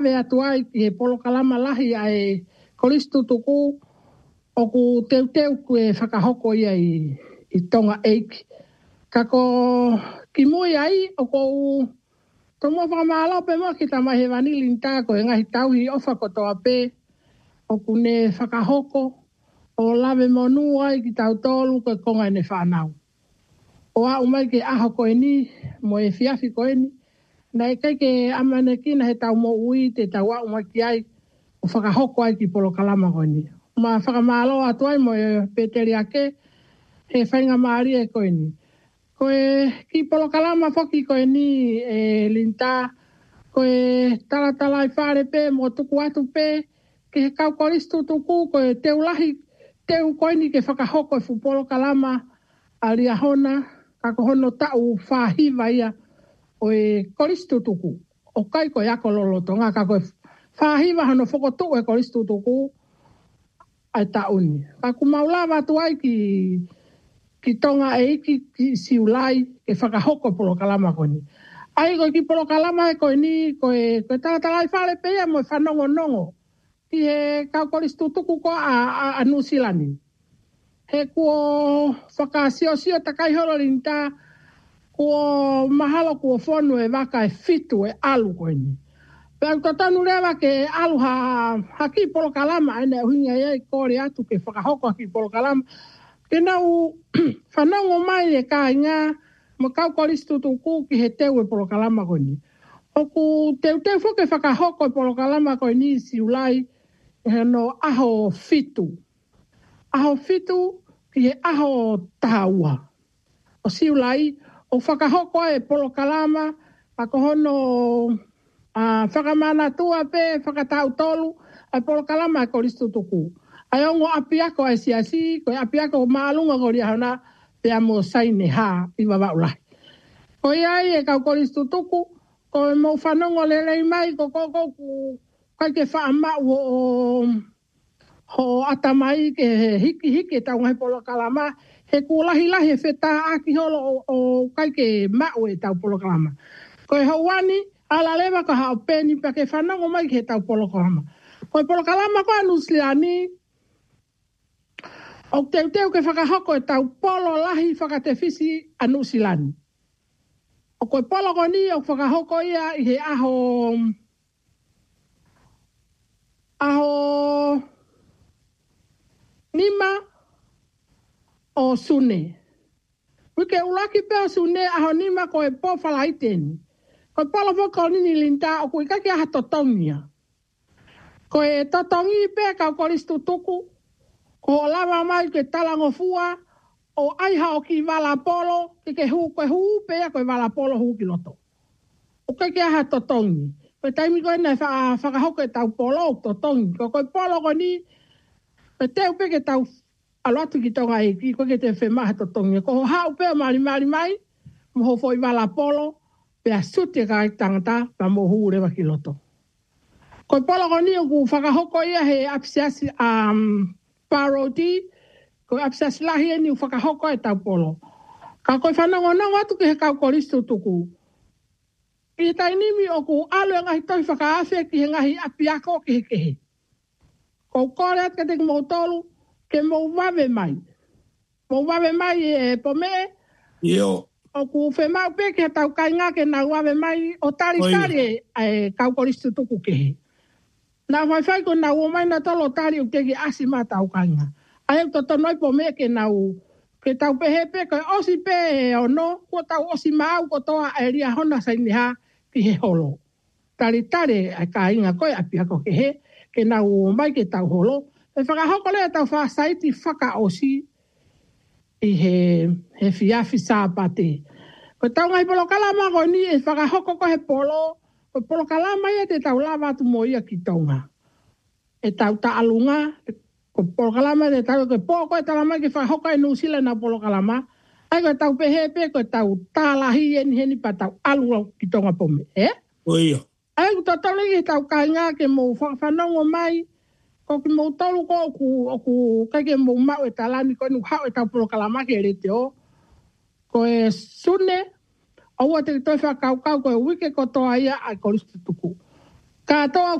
vea tuai ki he polo kalama lahi ai kolistu tuku o ku teu ku whakahoko ia i tonga eiki. Kako ki mui ai o ko tomo whakamālau pe mo ki tama he vanili nta ko e ngahi tauhi ofa kotoa pe o ku ne whakahoko o lawe monu ai ki tau tolu ko konga ne whanau. O a umai ke aho ko ni mo e fiafi ko ni na e kai ke amane ki na he tau mo ui te tau a umai ki ai o whakahoko ai ki polo kalama ko ni. Ma whakamālau atu ai mo e peteri ake he whainga maari e ko ni. Ko e ki polo kalama whoki ko ni e linta ko e talatala i whare pe mo tuku atu pe ke he kau koristu tuku ko e teu lahi teu ko ni ke whakahoko e fu polo kalama a ria hona kako hono tau whahiva ia o e koristu tuku o kai ko yako lolo tonga kako e whahiva hano whokotu e koristu tuku ai tauni. Kako maulawa tu ai ki tonga e ki siulai e whakahoko polo kalama ko ni. Ai ko ki polo kalama e ko ni ko e talatala i whare pea mo e whanongo nongo. Ki he kau koristu tuku ko a Nusilani. He kuo whakasio takai horo rinta kuo mahalo kuo whonu e waka e fitu e alu ko ni. Pea totanu rewa ke alu ha ki polo kalama ene uhinga e kore atu ke whakahoko ki polo kalama. Ke nau whanongo mai e ka inga mo kau koristu tuku ki he teu e polo kalama ko ni. O ku teu whoke whakahoko e polo kalama ko ni siulai e no aho fitu. Aho fitu ki he aho taua. O siulai o whakahoko e polo kalama ako hono whakamana tua pe whakatau tolu e polo kalama e koristu tuku. Ai ongo apiako ai siasi, ko apiako maalunga ko ria hana te amo saine ha i wawaulai. Ko iai e kau koristu tuku, ko e mau whanongo lelei mai ko ku kai ke whaamau ho atamai ke hiki tau ngai polo kalama, he ku lahi he wheta aki holo o kai ke mau e tau polo kalama. Ko e hauani, ala lewa ka hao peni pa ke whanongo mai ke tau polo kalama. Ko e polo kalama ko Nusilani, o teu ke whakahoko e tau polo lahi whakatewhisi a Nusilani. O koe polo ko ni o whakahoko ia i he aho nima o sune. Wike ulaki pe o sune aho nima ko e po whalaiteni. Ko e polo whako nini linta o koe kaki aha totongia. Ko e totongi pe kau koristu tuku. Ko lava mai ke talango fua o aiha o ki wala polo ke hu pe ko wala polo hu ki loto. O ke aha totongi. Pe taimi ko na whakahoko e tau polo totongi. Ko polo ko ni pe teu pe ke tau alotu ki tonga e ki ko ke te whemaha totongi. Ko hau pe mari mai mo ho foi wala polo pe a sute ka tangata pa mo hu rewa ki loto. Ko polo ko ni o ku whakahoko ia he apsiasi parodi, ko apsas lahi e ni whakahoko e tau polo. Ka koe whanongo atu ke he kau koristu tuku. I he tainimi o ku alu e ngahi toi whakaafe ki he ngahi apiako ki he kehe. Ko kore at kate ki mou tolu ke mou wawe mai. Mou wawe mai e pome. Yo. O ku whemau pe ke he tau kainga ke nau wawe mai o tari e kau koristu tuku kehe. Na whai ko na o mai na tolo tari o teki asima tau kanga. Ai to tonoi po me ke nau ke tau pehe pe ko osi pe o no ko tau osi mau ko toa e ria hona saini ha ki he holo. Tari ai ka inga koe apia ko ke nau mai ke tau holo. E whakahoko lea tau whaasaiti whaka osi i he fiafi sāpate. Ko tau ngai polo kalama ko ni e whakahoko ko he polo. Ko polo kalama ia te tau lava tu mo ia ki tonga. E tau ta alunga, ko polo kalama te tau ke poko e talama ke whahoka e Nusila na polo kalama. Ai ko tau pehepe ko tau talahi heni pa tau alunga ki tonga pome. Oia. Ai ko tau ke tau kainga ke mo whanongo mai, ko ki mo tolu ko ku kai ke mo mau e talani ko nu hao e tau polo kalama ke rete o. Ko e sune, aua te toi whakau ko e wike ko toa ia ai koristu tuku. Katoa